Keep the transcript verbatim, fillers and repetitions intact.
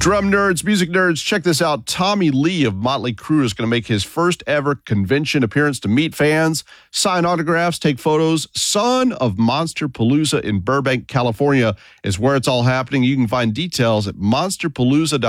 Drum nerds, music nerds, check this out. Tommy Lee of Motley Crue is going to make his first ever convention appearance to meet fans, sign autographs, take photos. Son of Monsterpalooza in Burbank, California is where it's all happening. You can find details at monsterpalooza dot com.